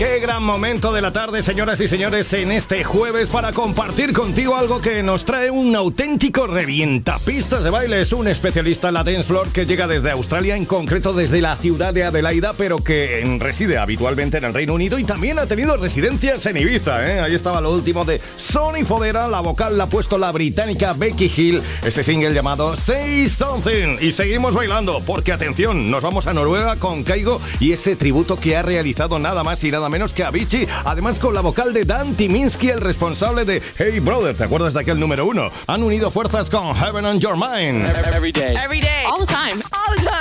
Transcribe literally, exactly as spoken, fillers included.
Qué gran momento de la tarde, señoras y señores, en este jueves para compartir contigo algo que nos trae un auténtico revientapistas de baile. Es un especialista en la dance floor que llega desde Australia, en concreto desde la ciudad de Adelaida, pero que reside habitualmente en el Reino Unido y también ha tenido residencias en Ibiza, ¿eh? Ahí estaba lo último de Sonny Fodera, la vocal la ha puesto la británica Becky Hill, ese single llamado Say Something. Y seguimos bailando, porque atención, nos vamos a Noruega con Kygo y ese tributo que ha realizado nada más y nada menos que Avicii, además con la vocal de Dan Tyminski, el responsable de Hey Brother, ¿te acuerdas de aquel número uno? Han unido fuerzas con Heaven on Your Mind. Every day. Every day. All the time. All the time.